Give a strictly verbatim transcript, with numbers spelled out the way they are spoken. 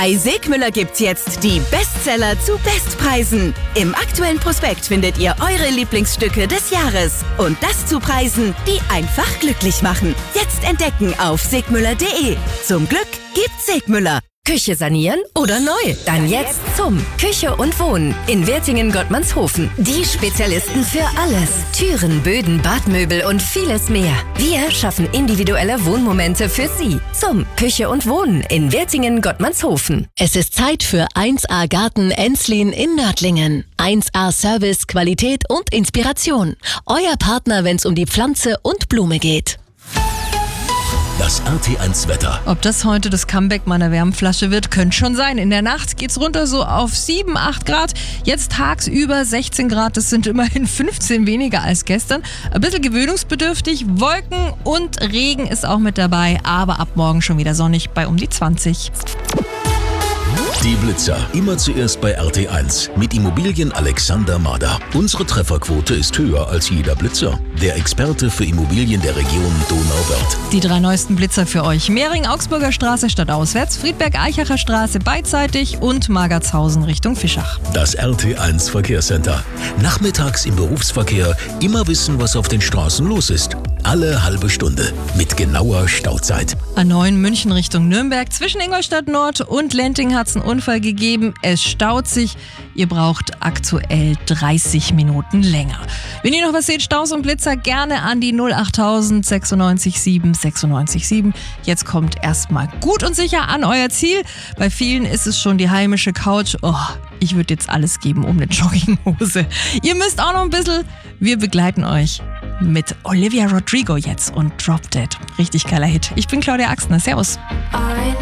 Bei Segmüller gibt's jetzt die Bestseller zu Bestpreisen. Im aktuellen Prospekt findet ihr eure Lieblingsstücke des Jahres. Und das zu Preisen, die einfach glücklich machen. Jetzt entdecken auf segmüller punkt de. Zum Glück gibt's Segmüller. Küche sanieren oder neu? Dann jetzt zum Küche und Wohnen in Wertingen-Gottmannshofen. Die Spezialisten für alles. Türen, Böden, Badmöbel und vieles mehr. Wir schaffen individuelle Wohnmomente für Sie. Zum Küche und Wohnen in Wertingen-Gottmannshofen. Es ist Zeit für eins A Garten Enslin in Nördlingen. eins A Service, Qualität und Inspiration. Euer Partner, wenn es um die Pflanze und Blume geht. Das R T eins Wetter. Ob das heute das Comeback meiner Wärmflasche wird, könnte schon sein. In der Nacht geht's runter so auf sieben, acht Grad. Jetzt tagsüber sechzehn Grad. Das sind immerhin fünfzehn weniger als gestern. Ein bisschen gewöhnungsbedürftig. Wolken und Regen ist auch mit dabei. Aber ab morgen schon wieder sonnig bei um die zwanzig. Die Blitzer. Immer zuerst bei R T eins. Mit Immobilien Alexander Mader. Unsere Trefferquote ist höher als jeder Blitzer. Der Experte für Immobilien der Region Donauwörth. Die drei neuesten Blitzer für euch. Mehring, Augsburger Straße stadtauswärts, Friedberg-Eichacher Straße beidseitig und Magertshausen Richtung Fischach. Das R T eins Verkehrscenter. Nachmittags im Berufsverkehr immer wissen, was auf den Straßen los ist. Alle halbe Stunde mit genauer Stauzeit. A neun München Richtung Nürnberg. Zwischen Ingolstadt Nord und Lenting hat es einen Unfall gegeben. Es staut sich. Ihr braucht aktuell dreißig Minuten länger. Wenn ihr noch was seht, Staus und Blitzer, gerne an die null achttausend sechsundneunzig sieben sechsundneunzig sieben. Jetzt kommt erstmal gut und sicher an euer Ziel. Bei vielen ist es schon die heimische Couch. Oh, ich würde jetzt alles geben um eine Jogginghose. Ihr müsst auch noch ein bisschen. Wir begleiten euch mit Olivia Rodrigo jetzt und Drop Dead. Richtig geiler Hit. Ich bin Claudia Axner. Servus.